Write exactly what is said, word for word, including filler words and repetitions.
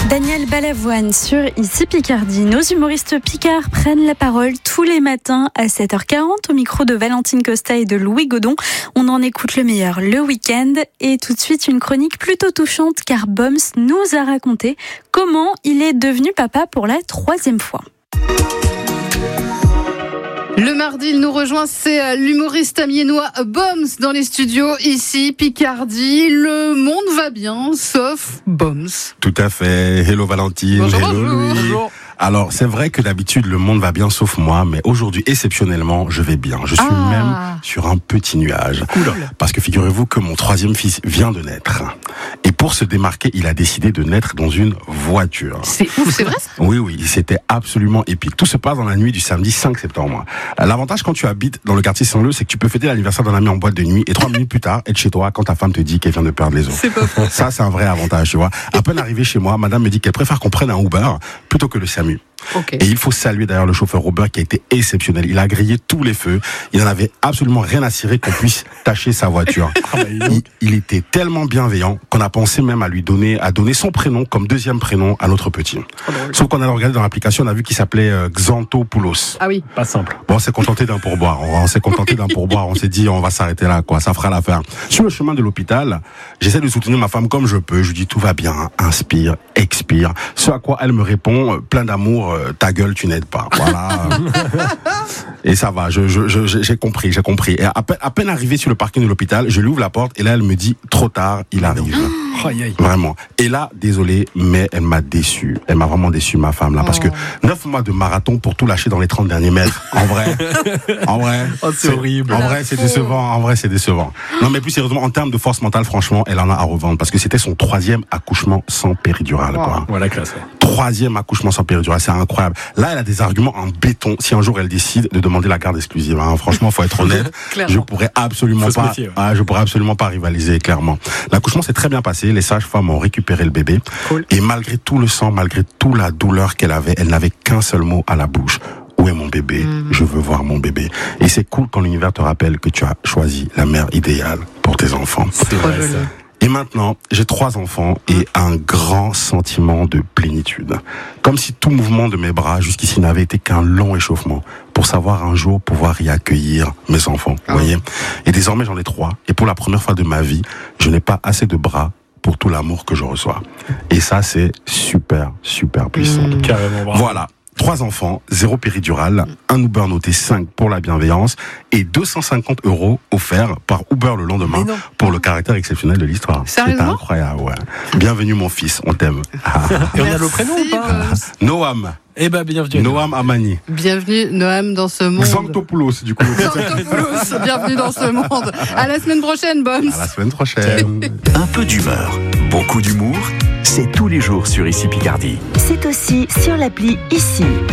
Daniel Balavoine sur Ici Picardie. Nos humoristes picards prennent la parole tous les matins à sept heures quarante au micro de Valentine Costa et de Louis Godon. On en écoute le meilleur le week-end et tout de suite une chronique plutôt touchante car Boms nous a raconté comment il est devenu papa pour la troisième fois. Le mardi, il nous rejoint, c'est l'humoriste amiénois Boms dans les studios, ici, Picardie. Le monde va bien, sauf Boms. Tout à fait. Hello Valentine. Bonjour, Hello bonjour. Louis. Bonjour. Alors, c'est vrai que d'habitude, le monde va bien sauf moi, mais aujourd'hui, exceptionnellement, je vais bien. Je suis Ah. même sur un petit nuage. Oula. Parce que figurez-vous que mon troisième fils vient de naître. Et pour se démarquer, il a décidé de naître dans une voiture. C'est ouf, c'est vrai ça? Oui, oui, c'était absolument épique. Tout se passe dans la nuit du samedi cinq septembre. L'avantage quand tu habites dans le quartier Saint-Leu, c'est que tu peux fêter l'anniversaire d'un ami en boîte de nuit et trois minutes plus tard, être chez toi quand ta femme te dit qu'elle vient de perdre les os. C'est pas faux. Ça, c'est un vrai avantage, tu vois. À peine arrivé chez moi, madame me dit qu'elle préfère qu'on prenne un Uber plutôt que le SAMU. Ok. Et il faut saluer d'ailleurs le chauffeur Uber qui a été exceptionnel. Il a grillé tous les feux. Il n'en avait absolument rien à cirer qu'on puisse tâcher sa voiture. il, il était tellement bienveillant qu'on a pensé même à lui donner, à donner son prénom comme deuxième prénom à notre petit. Sauf qu'on a regardé dans l'application, on a vu qu'il s'appelait euh, Xantopoulos. Ah oui. Pas simple. Bon, on s'est contenté d'un pourboire. On, on s'est contenté d'un pourboire. On s'est dit, on va s'arrêter là, quoi. Ça fera l'affaire. Sur le chemin de l'hôpital, j'essaie de soutenir ma femme comme je peux. Je lui dis, tout va bien. Inspire, expire. Ce à quoi elle me répond, euh, plein d'amour, euh, ta gueule, tu n'aides pas. Voilà. Et ça va. Je, je, je, j'ai compris, j'ai compris. Et à peine, à peine arrivé sur le parking de l'hôpital, je lui ouvre la porte et là, elle me dit, trop tard, il arrive. Aïe, aïe. Vraiment. Et là, désolé, mais elle m'a déçu. Elle m'a vraiment déçu, ma femme, là. Parce que neuf mois de marathon pour tout lâcher dans les trente derniers mètres. En vrai. En vrai. Oh, c'est horrible. En La vrai, c'est pauvre. décevant. En vrai, c'est décevant. Non, mais plus sérieusement, en termes de force mentale, franchement, elle en a à revendre. Parce que c'était son troisième accouchement sans péridurale, quoi. Voilà, classe. Ouais. Troisième accouchement sans péridurale. C'est incroyable. Là, elle a des arguments en béton. Si un jour elle décide de demander la garde exclusive, hein. Franchement, faut être honnête. Clairement. Je pourrais absolument Faut se pas, méfier, ouais. ah, je pourrais absolument pas rivaliser, clairement. L'accouchement s'est très bien passé. Les sages-femmes ont récupéré le bébé. Cool. Et malgré tout le sang, malgré toute la douleur qu'elle avait, elle n'avait qu'un seul mot à la bouche. Où est mon bébé? Mmh. Je veux voir mon bébé. Et c'est cool quand l'univers te rappelle que tu as choisi la mère idéale pour tes enfants. C'est Trop vrai, joli. ça. Et maintenant, j'ai trois enfants et un grand sentiment de plénitude. Comme si tout mouvement de mes bras jusqu'ici n'avait été qu'un long échauffement pour savoir un jour pouvoir y accueillir mes enfants. Vous voyez? Et désormais, j'en ai trois. Et pour la première fois de ma vie, je n'ai pas assez de bras pour tout l'amour que je reçois. Et ça, c'est super, super puissant. Mmh. Carrément, bravo. Voilà. Trois enfants, zéro péridurale, un Uber noté cinq pour la bienveillance et deux cent cinquante euros offerts par Uber le lendemain Mais non. pour le caractère exceptionnel de l'histoire. C'est Sérieusement incroyable, ouais. Bienvenue mon fils, on t'aime. Ah. Et on a Merci, le prénom ou pas? Boms. Noam, Eh ben, bienvenue. Noam Amani. Bienvenue, Noam, dans ce monde. Xantopoulos, du coup. Xantopoulos, bienvenue dans ce monde. À la semaine prochaine, Boms. À la semaine prochaine. Un peu d'humeur, beaucoup d'humour, c'est tous les jours sur Ici Picardie. C'est aussi sur l'appli Ici.